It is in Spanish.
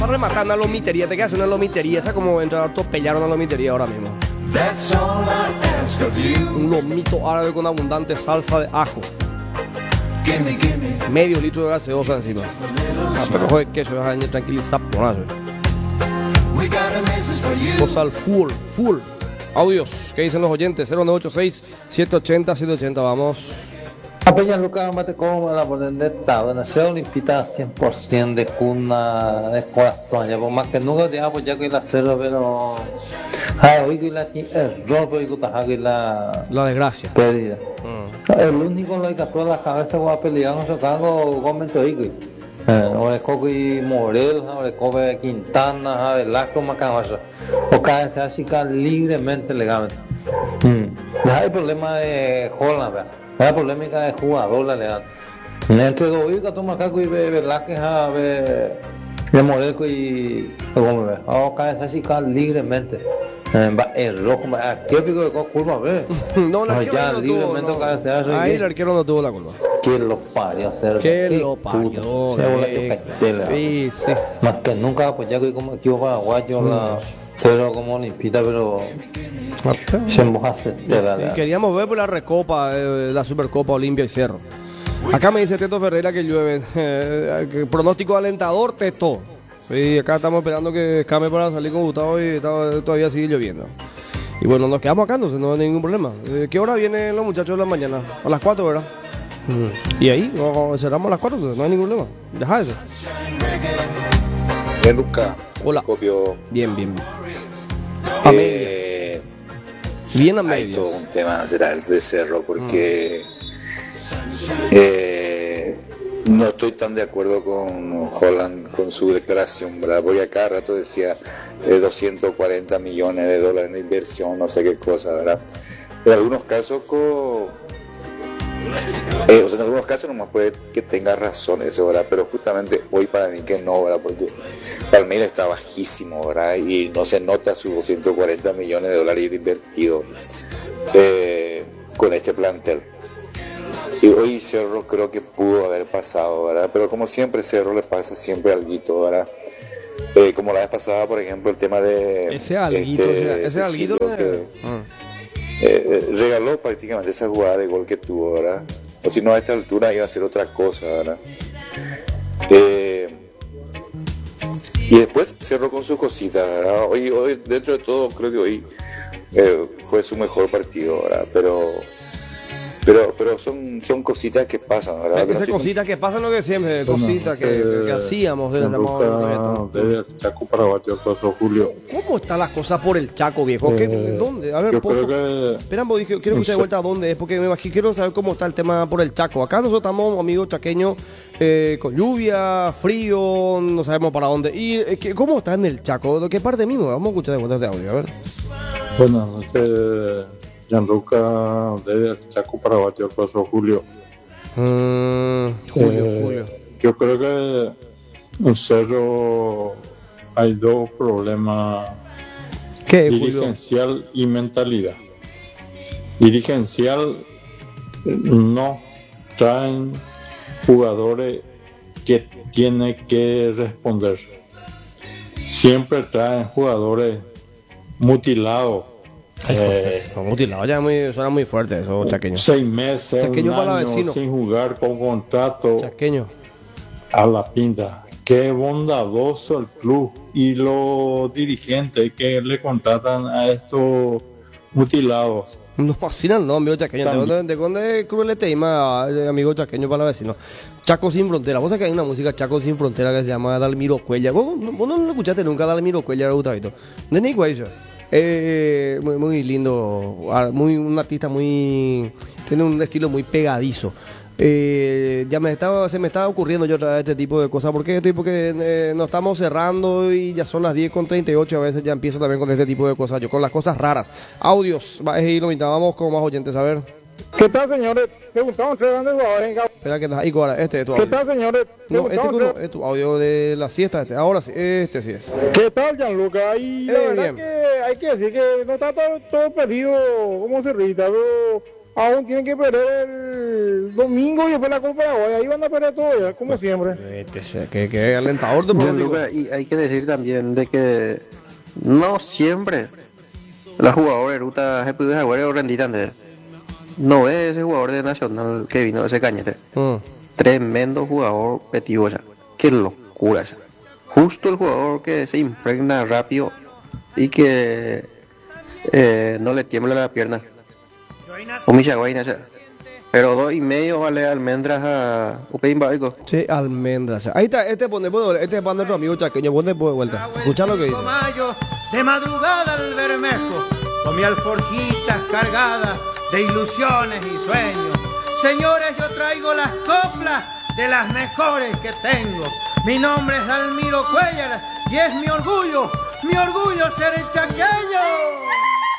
Para rematar una lomitería, te quedas en una lomitería, esa como entrar a atropellar una lomitería ahora mismo. Un lomito árabe con abundante salsa de ajo. Medio litro de gaseosa encima. Pero joder, que eso es tranquilizar por nada. Cosa al full. Audios, ¿qué dicen los oyentes? 0986-780-780, vamos. Peña Lucas, mate como la ponen de estado, nació limpita 100% de cuna de corazón, ya por más que nunca te pues ya que la cero, pero hoy que la error, pero que la desgracia. Pérdida. El único que pasó a la cabeza va a pelear no se cago comento ahí. O es Coqui Morel, o es Coqui Quintana, o es Lacro Macamacho. O cada vez se hace libremente legalmente. Ya el problema de Holland, ¿verdad? La polémica de jugador la legal. Entre dos que toma caco y verdad que de Moreco y como ve. Ahora cada vez se libremente. El rojo, ¿qué pico de culpa ve? No, la ya libremente cada vez se hace. Ahí el arquero no tuvo la culpa. Que lo parió hacer. Que lo parió. Sí. Más que nunca pues ya que como equipo paraguayo la pero como limpita, pero se mojaste. Queríamos ver por la recopa, la Supercopa Olimpia y Cerro. Acá me dice Teto Ferreira que llueve. Pronóstico alentador, Teto. Sí, acá estamos esperando que escame para salir con Gustavo y todavía sigue lloviendo. Y bueno, nos quedamos acá, entonces no hay ningún problema. ¿Qué hora vienen los muchachos de la mañana? A las 4, ¿verdad? Y ahí, cerramos a las 4, entonces no hay ningún problema. Deja eso. Bien, Luca. Hola. Copio. Bien. A media. Bien a media. Hay todo un tema será el de Cerro porque no estoy tan de acuerdo con Holland con su declaración, ¿verdad? Porque a cada rato decía 240 millones de dólares en inversión, no sé qué cosa, ¿verdad? En algunos casos en algunos casos nomás puede que tenga razón eso, ¿verdad? Pero justamente hoy para mí que no, ¿verdad? Porque Palmeiras está bajísimo, ¿verdad? Y no se nota sus 240 millones de dólares invertidos con este plantel. Y hoy Cerro creo que pudo haber pasado, ¿verdad? Pero como siempre Cerro le pasa siempre alguito, ¿verdad? Como la vez pasada, por ejemplo, el tema de ese alguito que regaló prácticamente esa jugada de gol que tuvo, ¿verdad? O si no, a esta altura iba a ser otra cosa, ¿verdad? Y después cerró con sus cositas, ¿verdad? Hoy dentro de todo creo que hoy fue su mejor partido, ¿verdad? Pero son cositas que pasan, ¿verdad? Esas cositas que pasan, lo que siempre, cositas que hacíamos desde el Chaco Paraguayo, pasó Julio. ¿Cómo están las cosas por el Chaco, viejo? ¿Dónde? A ver, yo creo que... Espera, quiero escuchar de vuelta a dónde es, porque me imagino, quiero saber cómo está el tema por el Chaco. Acá nosotros estamos, amigos chaqueños, con lluvia, frío, no sabemos para dónde ir. ¿Cómo está en el Chaco? ¿De qué parte mismo? Vamos a escuchar de vuelta de audio, a ver. Buenas noches, Gianluca, desde el Chaco Paraguayo, el paso Julio. Julio. Yo creo que en Cerro hay dos problemas: dirigencial y mentalidad. Dirigencial, no traen jugadores que tienen que responder. Siempre traen jugadores mutilados. Mutilado ya suena muy fuerte eso, chaqueño. 6 meses, chaqueño un para año vecino. Sin jugar con contrato. Chaqueño. A la pinta. Qué bondadoso el club y los dirigentes que le contratan a estos mutilados. No fascinan, no, amigo chaqueño. ¿De dónde es cruel el tema, amigo chaqueño para vecino? Chaco sin frontera. Vos sabés que hay una música Chaco sin frontera que se llama Dalmiro Cuellar. ¿Vos no lo escuchaste nunca, Dalmiro Cuellar, Gustavito? ¿De Nick Weiser? Muy lindo, un artista tiene un estilo muy pegadizo. Se me estaba ocurriendo yo otra vez este tipo de cosas. ¿Por qué? Porque nos estamos cerrando y ya son las 10:38. A veces ya empiezo también con este tipo de cosas. Yo con las cosas raras. Audios, vamos con más oyentes, a ver. ¿Qué tal, señores? Según grandes jugadores. Espera que ahí ahora, este es tu audio. ¿Qué tal, señores? No, es tu audio de la siesta. Ahora sí, este sí es. ¿Qué tal, Gianluca? Y la verdad que hay que decir que no está todo perdido como Cerrita, pero aún tienen que perder el domingo y después la Copa de Paraguay. Ahí van a perder todo ya, como siempre. Que alentador de pronóstico. Y hay que decir también de que no siempre la jugadora de ruta se puede jugar o rendir antes. No es ese jugador de Nacional que vino de ese Cañete. Tremendo jugador petivo ya. Qué locura ya. Justo el jugador que se impregna rápido y que no le tiembla la pierna. O Michaguayna ya. Pero 2,5 vale almendras a Upein Baico. Sí, almendras. Ahí está, este es para nuestro amigo chaqueño, pone de vuelta. Escucha lo que dice. Mayo, de madrugada al Bermejo, con mi alforjita cargada de ilusiones y sueños. Señores, yo traigo las coplas de las mejores que tengo. Mi nombre es Dalmiro Cuellar y es mi orgullo ser chaqueño.